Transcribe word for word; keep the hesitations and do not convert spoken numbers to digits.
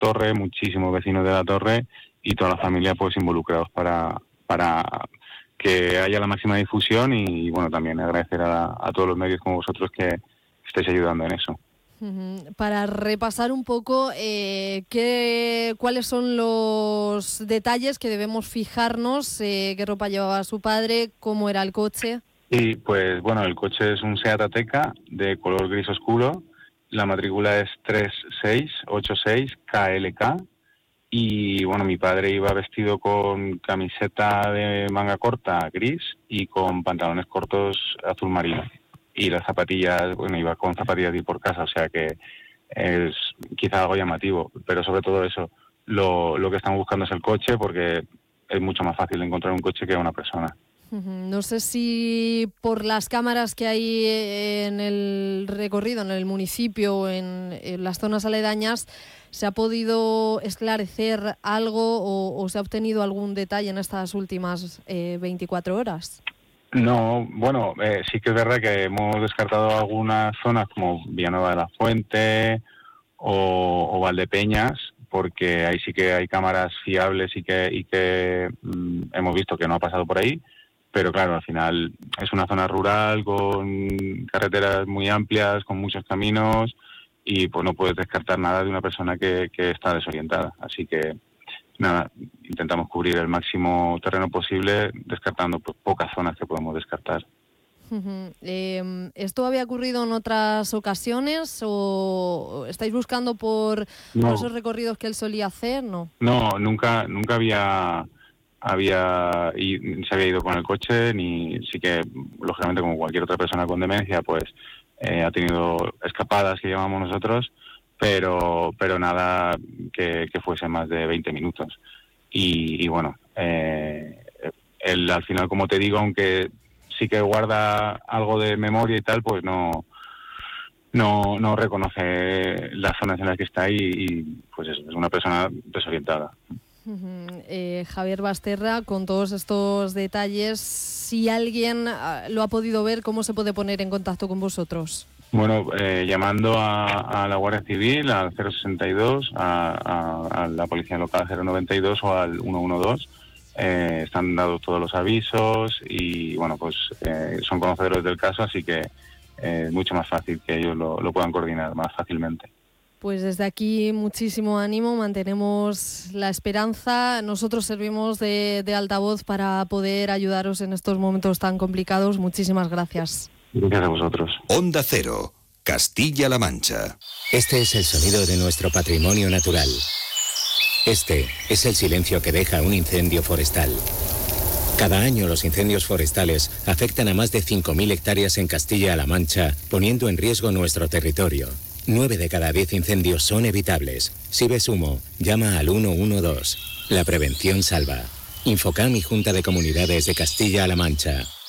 torre, muchísimos vecinos de la torre y toda la familia pues involucrados para, para que haya la máxima difusión y, bueno, también agradecer a, a todos los medios como vosotros que estéis ayudando en eso. Uh-huh. Para repasar un poco, eh, ¿qué, ¿cuáles son los detalles que debemos fijarnos? Eh, ¿Qué ropa llevaba su padre? ¿Cómo era el coche? Y pues bueno, el coche es un Seat Ateca de color gris oscuro, la matrícula es tres seis ocho seis K L K y bueno, mi padre iba vestido con camiseta de manga corta gris y con pantalones cortos azul marino. Y las zapatillas, bueno, iba con zapatillas de ir por casa, o sea que es quizá algo llamativo, pero sobre todo eso, lo, lo que estamos buscando es el coche, porque es mucho más fácil encontrar un coche que una persona. No sé si por las cámaras que hay en el recorrido, en el municipio o en, en las zonas aledañas, ¿se ha podido esclarecer algo o, o se ha obtenido algún detalle en estas últimas eh, veinticuatro horas? No, bueno, eh, sí que es verdad que hemos descartado algunas zonas como Villanueva de la Fuente o, o Valdepeñas, porque ahí sí que hay cámaras fiables y que, y que mm, hemos visto que no ha pasado por ahí, pero claro, al final es una zona rural con carreteras muy amplias, con muchos caminos y pues no puedes descartar nada de una persona que, que está desorientada, así que nada, intentamos cubrir el máximo terreno posible, descartando pues, pocas zonas que podemos descartar. Uh-huh. Eh, ¿Esto había ocurrido en otras ocasiones o estáis buscando por, no. por esos recorridos que él solía hacer? No, no nunca nunca había había y, se había ido con el coche, ni sí que, lógicamente, como cualquier otra persona con demencia, pues eh, ha tenido escapadas que llamamos nosotros, pero pero nada que, que fuese más de veinte minutos. Y, y bueno, eh, él al final, como te digo, aunque sí que guarda algo de memoria y tal, pues no no no reconoce las zonas en las que está y, y pues eso, es una persona desorientada. Uh-huh. Eh, Javier Basterra, con todos estos detalles, si alguien lo ha podido ver, ¿cómo se puede poner en contacto con vosotros? Bueno, eh, llamando a, a la Guardia Civil, al cero sesenta y dos, a, a, a la Policía Local cero noventa y dos o al uno uno dos. Eh, están dados todos los avisos y, bueno, pues eh, son conocedores del caso, así que eh, es mucho más fácil que ellos lo, lo puedan coordinar más fácilmente. Pues desde aquí muchísimo ánimo, mantenemos la esperanza. Nosotros servimos de, de altavoz para poder ayudaros en estos momentos tan complicados. Muchísimas gracias. Gracias a vosotros. Onda Cero, Castilla-La Mancha. Este es el sonido de nuestro patrimonio natural. Este es el silencio que deja un incendio forestal. Cada año los incendios forestales afectan a más de cinco mil hectáreas en Castilla-La Mancha, poniendo en riesgo nuestro territorio. Nueve de cada diez incendios son evitables. Si ves humo, llama al uno uno dos. La prevención salva. Infocam y Junta de Comunidades de Castilla-La Mancha.